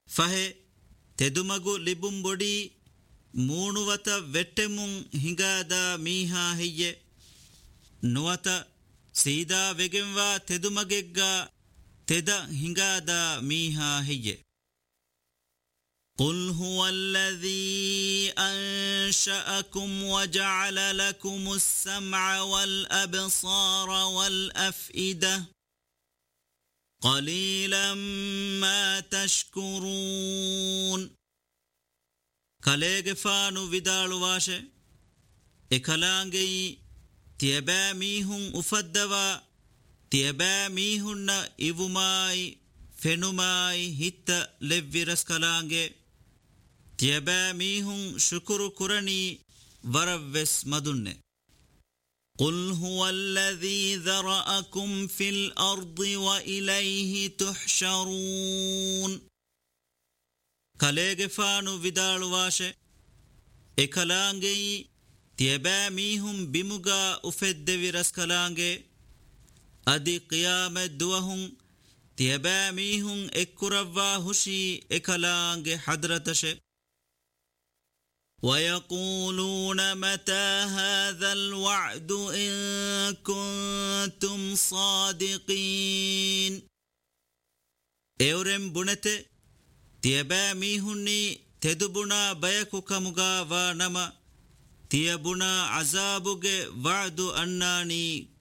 ಫಹೆ ತೆದುಮಗು ಲಿಬುಂಬೊಡಿ ಮೂಣುವತ ವೆಟ್ಟೆಮುಂ ಹಿಂಗಾದ ಮೀಹಾ ಹೆಯ್ಯೆ ನುವತ ಸೀದಾ ವೆಗೆಂವಾ ತೆದುಮಗೆಗ್ಗ ತೆದ ಹಿಂಗಾದ ಮೀಹಾ ಹೆಯ್ಯೆ قل هو الذي أنشأكم وجعل لكم السمع والأبصار والأفئدة قليلا ما تشكرون كاليغفانو vidaalu waashe ekalaangei tiyaba mihun ufaddawa tiyaba mihunna ivumai fenumai hitta levviras kalaange tiyaba mihun shukuru kurani waravves madunne قل هو الذي ذرأكم في الأرض وإليه تحشرون كاليغفانو vidaalu waashe ekalaangei tiyaba mihun bimuga ufeddeviras kalaange adi qiyamet duwahun tiyaba mihun ekkuravva hushi ekalaange hadratashe ويقولون متى هذا الوعد إن كنتم صادقين اورم بنته تيبا ميهني تدبنا بيكو كمغا ونما تيبنا عذابك وعد أناني